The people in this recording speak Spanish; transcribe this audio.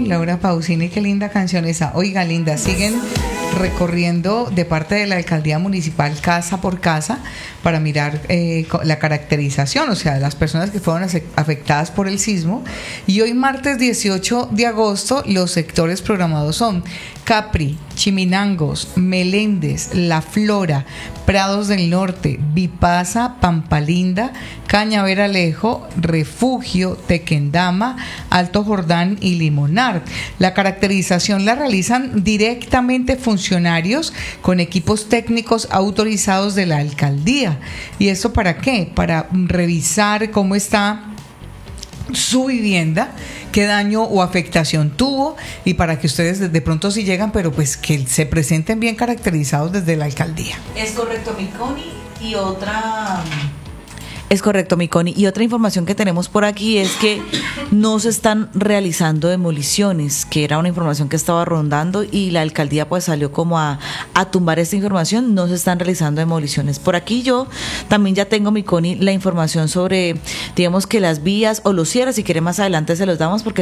Laura Pausini, qué linda canción esa. Oiga, linda, siguen recorriendo de parte de la alcaldía municipal casa por casa para mirar la caracterización, o sea, las personas que fueron afectadas por el sismo. Y hoy, martes 18 de agosto, los sectores programados son Capri, Chiminangos, Meléndez, La Flora, Prados del Norte, Vipasa, Pampalinda, Cañaveralejo, Refugio, Tequendama, Alto Jordán y Limonar. La caracterización la realizan directamente funcionarios con equipos técnicos autorizados de la alcaldía. ¿Y eso para qué? Para revisar cómo está su vivienda, qué daño o afectación tuvo, y para que ustedes de pronto sí llegan, pero pues que se presenten bien caracterizados desde la alcaldía. Es correcto, mi Connie. Y otra... Es correcto, mi Connie. Y otra información que tenemos por aquí es que no se están realizando demoliciones, que era una información que estaba rondando y la alcaldía pues salió como a tumbar esta información. No se están realizando demoliciones. Por aquí yo también ya tengo, mi Connie, la información sobre, digamos que las vías o los cierres, si quiere más adelante se los damos porque